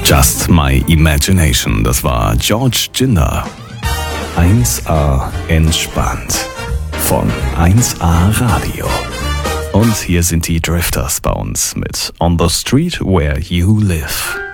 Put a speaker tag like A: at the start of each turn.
A: Just My Imagination, das war George Ginder. 1A entspannt von 1A Radio. Und hier sind die Drifters bei uns mit On the Street Where You Live.